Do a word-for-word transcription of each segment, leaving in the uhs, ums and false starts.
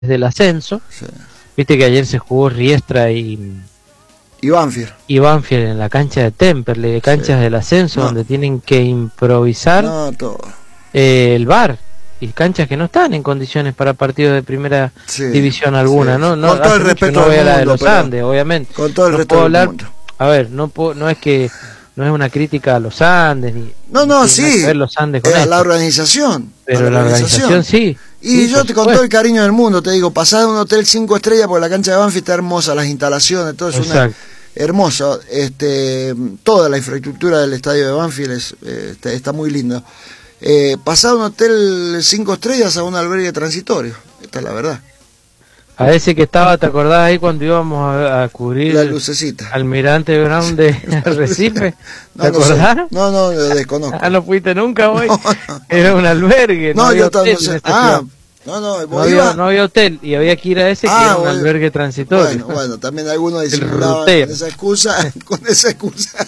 del ascenso. Sí. Viste que ayer se jugó Riestra y y Banfield y Banfield en la cancha de Temperley, de canchas sí. del ascenso, no. donde tienen que improvisar no, todo. Eh, el V A R, y canchas que no están en condiciones para partidos de primera sí, división alguna, sí. ¿no? no con todo el respeto no voy a la mundo, de los Andes, obviamente. Con todo el no respeto puedo del hablar, mundo. A ver, no puedo, no es que no es una crítica a los Andes ni no no ni sí ver los Andes con a esto. la organización, pero la organización, la organización sí. Y sí, yo te con todo el cariño del mundo te digo, pasar de un hotel cinco estrellas porque la cancha de Banfield está hermosa, las instalaciones, todo es una hermoso, este, toda la infraestructura del estadio de Banfield es, eh, está, está muy lindo. Eh, pasar de un hotel cinco estrellas a un albergue transitorio, esta es la verdad. A ese que estaba, ¿te acordás ahí cuando íbamos a, a cubrir la lucecita Almirante Brown de Arrecife? No, ¿Te no acordás? Sé. No, no, lo desconozco. Ah, ¿no fuiste nunca hoy? No, no. Era un albergue. No, no yo hotel no sé. Ah, no, no, no había, no había hotel y había que ir a ese ah, que era un bueno. albergue transitorio. Bueno, bueno, también algunos disimulaban con esa excusa, con esa excusa.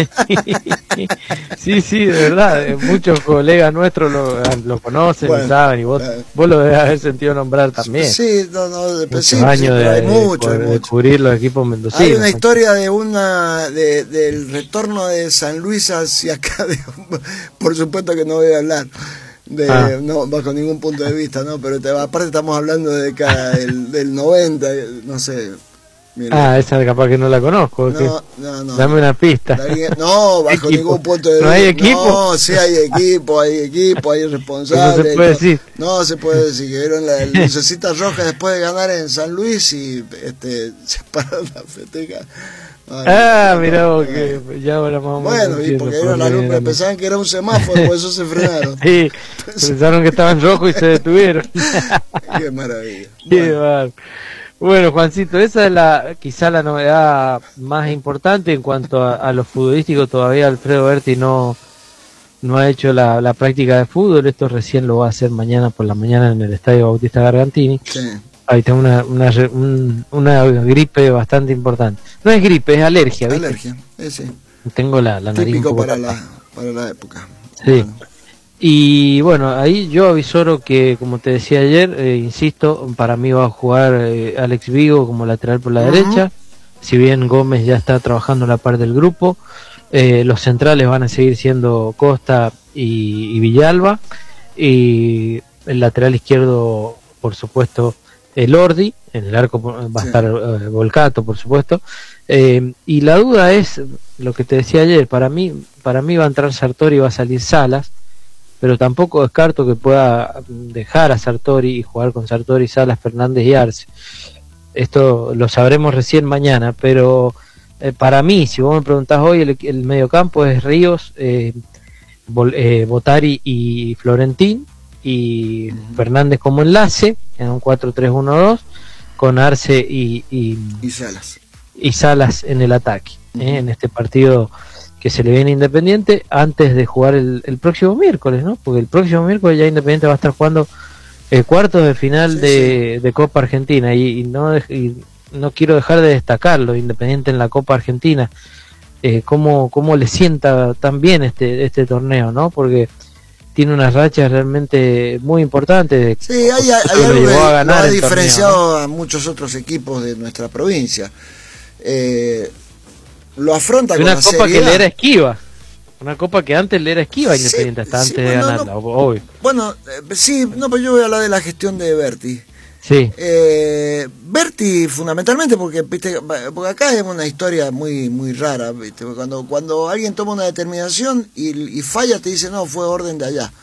Sí, sí, de verdad, muchos colegas nuestros lo, lo conocen bueno, y saben, y vos, eh, vos lo debes haber sentido nombrar también. Sí, no, no, de muchos sí, años sí, de, hay mucho, de, hay de, mucho. de cubrir los equipos mendocinos. Hay una historia de una de, del retorno de San Luis hacia acá, de, por supuesto que no voy a hablar. De, ah. No, bajo ningún punto de vista, ¿no? Pero te, aparte estamos hablando de cada, del, del noventa, no sé. Mira. Ah, esa capaz que no la conozco. No, no, no. Dame una pista. No, bajo ningún punto de vista. ¿No hay equipo? No, sí hay equipo, hay equipo, hay responsables. No se puede no, decir. No se puede decir que vieron la lucecita roja después de ganar en San Luis y este se pararon a festejar. Ay, ah, mirá vos que ya ahora vamos. Bueno, y porque vieron la luz, pensaban que era un semáforo, por eso se frenaron. Sí, pensaron que estaban rojos y se detuvieron. Qué maravilla. Qué bueno. Bueno, Juancito, esa es la quizá la novedad más importante en cuanto a, a lo futbolístico. Todavía Alfredo Berti no, no ha hecho la, la práctica de fútbol. Esto recién lo va a hacer mañana por la mañana en el Estadio Bautista Gargantini. Sí. Ahí tengo una, una, un, una gripe bastante importante. No es gripe, es alergia, ¿viste? Alergia, eh, sí. Tengo la, la nariz típico un poco para la, para la época. Sí. Bueno. Y bueno, ahí yo avisoro que, como te decía ayer, eh, insisto, para mí va a jugar eh, Alex Vigo como lateral por la uh-huh. derecha. Si bien Gómez ya está trabajando en la parte del grupo, eh, los centrales van a seguir siendo Costa y, y Villalba. Y el lateral izquierdo, por supuesto, el Ordi. En el arco va a sí. estar eh, Volcato, por supuesto. Eh, y la duda es, lo que te decía ayer, para mí, para mí va a entrar Sartori y va a salir Salas. Pero tampoco descarto que pueda dejar a Sartori y jugar con Sartori, Salas, Fernández y Arce. Esto lo sabremos recién mañana, pero eh, para mí, si vos me preguntás hoy, el, el mediocampo es Ríos, eh, Bol, eh, Botari y Florentín, y uh-huh. Fernández como enlace, en un cuatro tres uno dos, con Arce y, y, y, Salas. y Salas en el ataque, uh-huh. eh, en este partido que se le viene a Independiente antes de jugar el, el próximo miércoles, ¿no? Porque el próximo miércoles ya Independiente va a estar jugando el cuarto de final sí, de, sí. de Copa Argentina y, y, no, y no quiero dejar de destacarlo, Independiente en la Copa Argentina, eh, cómo, cómo le sienta tan bien este, este torneo, ¿no? Porque tiene unas rachas realmente muy importantes. Sí, hay, hay, hay algo que a lo ha diferenciado torneo, ¿no? a muchos otros equipos de nuestra provincia. Eh, lo afronta con una la copa seriedad. que le era esquiva, una copa que antes le era esquiva a Independiente, sí, hasta sí, antes bueno, de ganarla, no, obvio. Bueno, eh, sí, no, pero yo voy a hablar de la gestión de Berti. Sí. Eh, Berti fundamentalmente porque, viste, porque acá es una historia muy muy rara, viste, cuando cuando alguien toma una determinación y, y falla te dice no, fue orden de allá.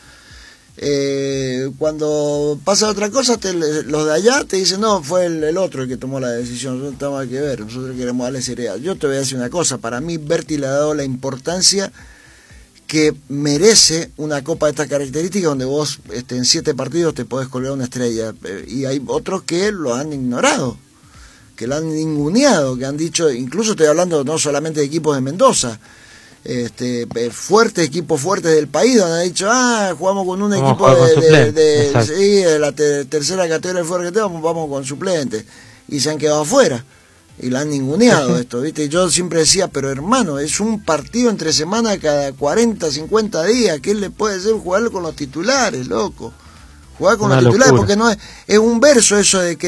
Eh, cuando pasa otra cosa, te, los de allá te dicen no, fue el, el otro el que tomó la decisión, nosotros no tenemos que ver, nosotros queremos darle seriedad. Yo te voy a decir una cosa, para mí Berti le ha dado la importancia que merece una copa de esta característica donde vos este, en siete partidos te podés colgar una estrella, eh, y hay otros que lo han ignorado, que lo han ninguneado, que han dicho, incluso estoy hablando no solamente de equipos de Mendoza, este fuertes equipos fuertes del país donde han dicho ah jugamos con un vamos equipo de, de, de, de, sí, de la te, tercera categoría de fuerte que tenemos, vamos con suplentes y se han quedado afuera y la han ninguneado esto, viste, yo siempre decía pero hermano, es un partido entre semana cada cuarenta, cincuenta días, ¿qué le puede hacer jugar con los titulares, loco? jugar con Una los titulares, locura. porque no es, es un verso eso de que